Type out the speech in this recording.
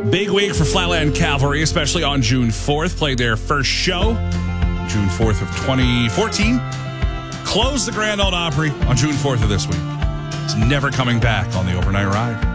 Big week for Flatland Cavalry, especially on June 4th. Played their first show, June 4th of 2014. Closed the Grand Ole Opry on June 4th of this week. It's never coming back on the overnight ride.